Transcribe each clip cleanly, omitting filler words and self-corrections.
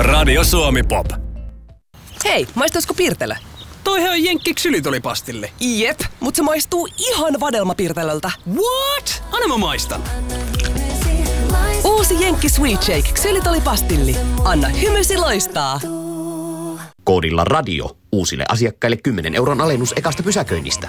Radio Suomi Pop. Hei, maistaisiko Pirtelö? Toihan on Jenkki ksylitolipastille. Jep, mutta se maistuu ihan vadelmapirtelöltä. What? Anna mä maistan. Uusi Jenkki Sweet Shake ksylitolipastilli. Anna hymysi loistaa. Koodilla radio. Uusille asiakkaille 10 € alennus ekasta pysäköinnistä.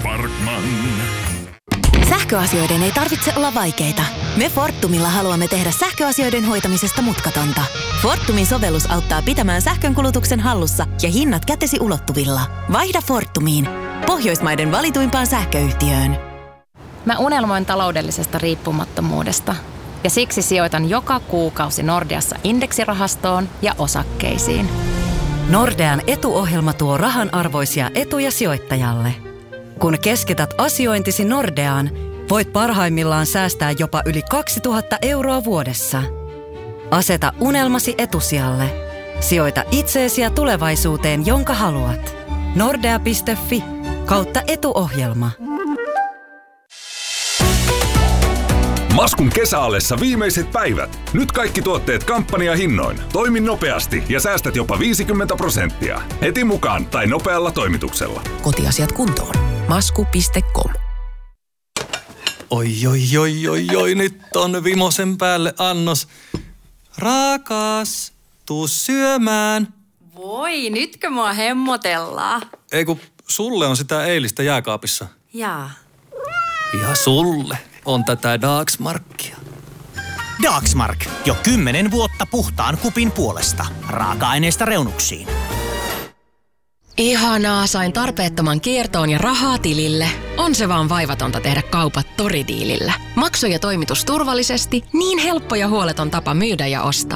Sähköasioiden ei tarvitse olla vaikeita. Me Fortumilla haluamme tehdä sähköasioiden hoitamisesta mutkatonta. Fortumin sovellus auttaa pitämään sähkönkulutuksen hallussa ja hinnat kätesi ulottuvilla. Vaihda Fortumiin, Pohjoismaiden valituimpaan sähköyhtiöön. Mä unelmoin taloudellisesta riippumattomuudesta ja siksi sijoitan joka kuukausi Nordeassa indeksirahastoon ja osakkeisiin. Nordean etuohjelma tuo rahan arvoisia etuja sijoittajalle. Kun keskität asiointisi Nordeaan, voit parhaimmillaan säästää jopa yli 2000 € vuodessa. Aseta unelmasi etusijalle. Sijoita itseesi ja tulevaisuuteen, jonka haluat. Nordea.fi/etuohjelma. Maskun kesäallessa viimeiset päivät. Nyt kaikki tuotteet kampanjahinnoin. Toimi nopeasti ja säästät jopa 50%. Heti mukaan tai nopealla toimituksella. Kotiasiat kuntoon. Masku.com. Oi, nyt on vimosen päälle annos. Rakas, tuu syömään. Voi, nytkö mua hemmotellaan? Ei kun sulle on sitä eilistä jääkaapissa. Jaa. Ja sulle on tätä Dagsmarkia. Dagsmark. Jo 10 vuotta puhtaan kupin puolesta. Raaka-aineista reunuksiin. Ihanaa, sain tarpeettoman kiertoon ja rahaa tilille. On se vaan vaivatonta tehdä kaupat Tori-diilillä. Maksu ja toimitus turvallisesti, niin helppo ja huoleton tapa myydä ja ostaa.